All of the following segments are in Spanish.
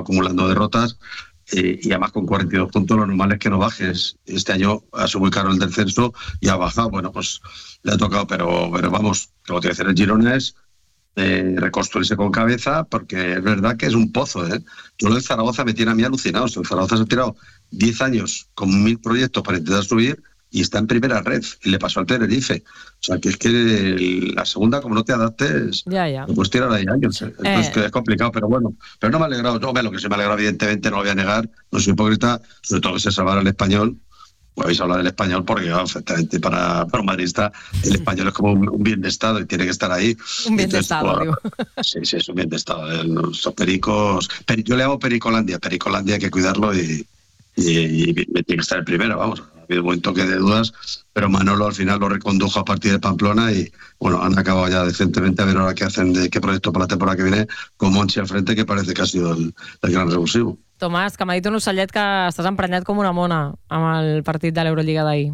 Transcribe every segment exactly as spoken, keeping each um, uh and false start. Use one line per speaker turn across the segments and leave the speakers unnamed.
acumulando derrotas eh, y además con cuarenta y dos puntos lo normal es que no bajes. Este año ha sido muy caro el descenso y ha bajado. Bueno, pues le ha tocado, pero, pero vamos, lo que tiene que hacer el Girona es eh, reconstruirse con cabeza, porque es verdad que es un pozo. ¿eh? Yo lo de Zaragoza me tiene a mí alucinado. El Zaragoza se ha tirado diez años con mil proyectos para intentar subir y está en primera red, y le pasó al Tenerife. O sea, que es que la segunda, como no te adaptes,
ya, ya.
lo puedes tirar ahí años. ¿eh?
Eh.
Entonces, que es complicado, pero bueno. Pero no me ha alegrado. Yo, lo que sí me ha alegrado, evidentemente, no lo voy a negar, no soy hipócrita, sobre todo que se salvara el Español. Podéis hablar del Español porque, claro, efectivamente, para, para un madridista, el Español es como un, un bien de Estado y tiene que estar ahí.
Un bien Entonces, de Estado,
pues,
digo.
Sí, sí, es un bien de Estado. ¿eh? Los pericos... Peri, yo le hago Pericolandia. Pericolandia hay que cuidarlo y, y, y tiene que estar el primero, vamos. Ha habido un buen toque de dudas, pero Manolo al final lo recondujo a partir de Pamplona y, bueno, han acabado ya decentemente. A ver ahora qué hacen, de qué proyecto para la temporada que viene, con Monchi al frente, que parece que ha sido el, el gran revulsivo.
Tomàs, que m'ha dit un ocellet que estàs emprenyat com una mona amb el partit de l'Eurolliga d'ahir.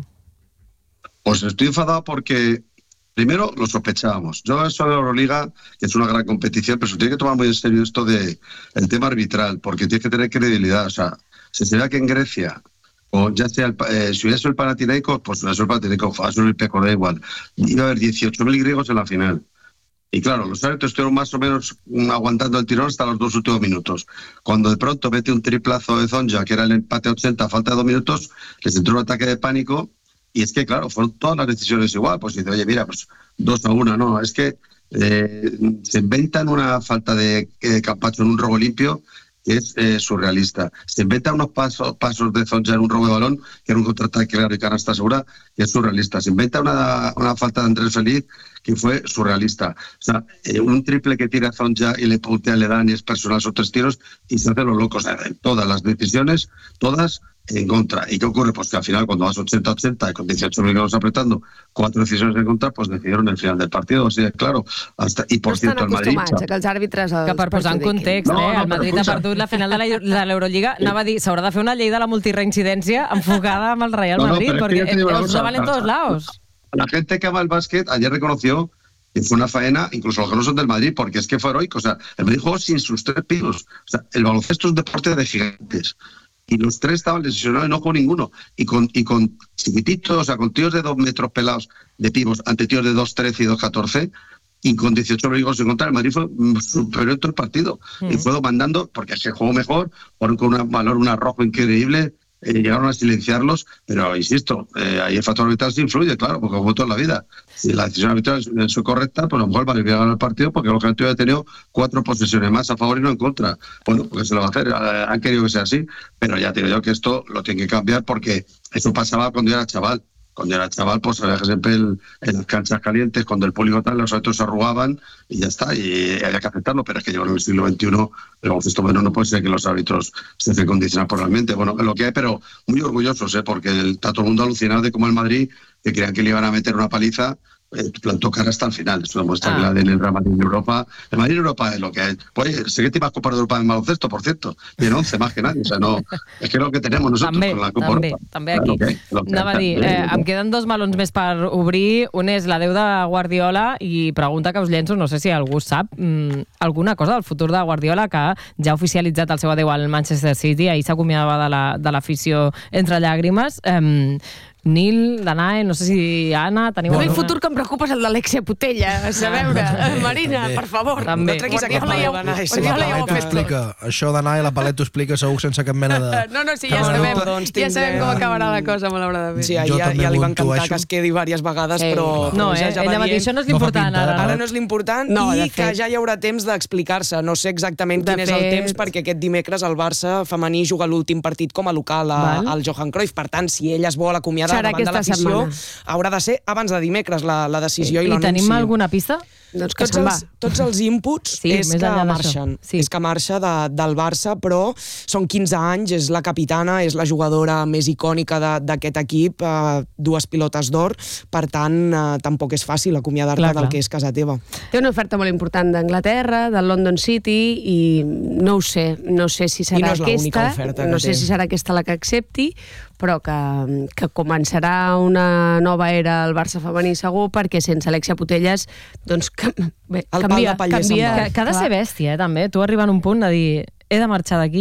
Pues estoy enfadado porque, primero, lo sospechábamos. Yo eso de la Euroliga, que es una gran competición, pero se tiene que tomar muy en serio esto de el tema arbitral, porque tienes que tener credibilidad. O sea, si se ve que en Grecia, o ya sea, el, eh, si hubiera sido el Panathinaikos, pues hubiera sido el Panathinaikos, ha sido el P E C O, da igual. Iba a haber dieciocho mil griegos en la final. Y claro, los árbitros estuvieron más o menos aguantando el tirón hasta los dos últimos minutos. Cuando de pronto mete un triplazo de Zonja, que era el empate a ochenta, a falta de dos minutos, les entró un ataque de pánico. Y es que, claro, fueron todas las decisiones igual. Pues dice, oye, mira, pues dos a una, no. Es que eh, se inventan una falta de eh, Campacho en un robo limpio que es eh, surrealista. Se inventan unos pasos, pasos de Zonja en un robo de balón, que era un contraataque claro y canasta segura, que es surrealista. Se inventa una, una falta de Andrés Feliz, que fue surrealista. O sea, eh, un triple que tira Zonja y le puntea, le dan y es personal esos tres tiros y se hacen los locos. O sea, todas las decisiones, todas en contra. ¿Y qué ocurre? Pues que al final, cuando vas ochenta ochenta y con dieciocho minutos apretando, cuatro decisiones en contra, pues decidieron el final del partido. O sea, claro, hasta, i por
no
cierto, el Madrid...
No estan acostumats a que els àrbitres els
que per posar en context,
no,
eh,
no,
el Madrid ha perdut la final de l'Eurolliga. Anava a dir, s'haurà de fer una llei de la multireincidència enfocada amb el Real Madrid, no, no, perquè els no valen todos lados.
La gente que ama el básquet ayer reconoció que fue una faena, incluso los que no son del Madrid, porque es que fue heroico. O sea, el Madrid jugó sin sus tres pibos. O sea, el baloncesto es un deporte de gigantes. Y los tres estaban lesionados y no jugó ninguno. Y con, y con chiquititos, o sea, con tíos de dos metros pelados de pibos ante tíos de dos trece y dos catorce, y con dieciocho amigos en contra, el Madrid fue superior en todo el partido. Mm. Y fue mandando, porque es que jugó mejor, con un valor, un arrojo increíble. Eh, llegaron a silenciarlos, pero insisto, eh, ahí el factor arbitral sí influye, claro, porque como toda la vida. Si la decisión arbitral es correcta, pues a lo mejor Madrid hubiera ganado el partido, porque lógicamente hubiera tenido cuatro posesiones más a favor y no en contra. Bueno, porque se lo va a hacer, eh, han querido que sea así, pero ya te digo yo que esto lo tiene que cambiar, porque eso pasaba cuando yo era chaval. Cuando era chaval, pues había que siempre el, en las canchas calientes, cuando el público tal, los árbitros se arrugaban y ya está, y había que aceptarlo, pero es que llegó en el siglo veintiuno, el baloncesto bueno, no puede ser que los árbitros se estén condicionados por el ambiente. Bueno, es lo que hay, pero muy orgullosos, ¿eh? Porque está todo el mundo alucinado de cómo el Madrid, que creían que le iban a meter una paliza, eh, plantó cara hasta el final. Eso demuestra ah. que la del Real Madrid en Europa, el Madrid en Europa es lo que hay. Pues sé que te ibas a Copa de Europa en baloncesto, por cierto, tiene once más que nadie, o sea, no, es que es lo que tenemos nosotros
també,
con la Copa
també,
Europa.
També aquí. Claro, okay, anava a dir, eh, em queden dos melons més per obrir. Un és la deu de Guardiola i pregunta que us llenço, no sé si algú sap mmm, alguna cosa del futur de Guardiola, que ja ha oficialitzat el seu adeu al Manchester City, ahir s'acomiadava de l'afició la, entre llàgrimes. Eh, Nil, Danae, no sé si Anna... Teniu
bueno, el futur que em preocupa és el d'Alexia Putella. A veure, Marina, per favor,
també.
no treguis aquest palet. Guardiola ja ho ha fet
explica. Això d'Anna i la palet t'ho explica segur sense cap mena de...
No, no, sí, ja sabem, doncs, ja sabem com acabarà la cosa, malauradament.
Sí, ja, ja li va encantar que es quedi diverses vegades, però...
No, eh, ella va dir, això no és l'important.
Ara no és l'important i que ja hi haurà temps d'explicar-se. No sé exactament quin és el temps, perquè aquest dimecres el Barça femení juga l'últim partit com a local al Johan Cruyff. Per tant, si ella es vol acomiadar davant de l'afició, haurà de ser abans de dimecres la, la decisió i, i l'anunci.
I tenim alguna pista?
Doncs que
tots, els, tots els inputs sí, és, que marxen, sí. és que marxa de, del Barça, però són quinze anys, és la capitana, és la jugadora més icònica d'aquest equip, eh, dues pilotes d'or, per tant, eh, tampoc és fàcil acomiadar-te del que és casa teva.
Té una oferta molt important d'Anglaterra, del London City, i no ho sé, no sé si serà
no
aquesta, no sé té. si serà aquesta la que accepti, però que, que començarà una nova era al Barça femení segur, perquè sense Alexia Putelles, doncs, bé,
el
canvia.
canvia
que, que ha de ser bèstia, eh, també. Tu arriba en un punt de dir, he de marxar d'aquí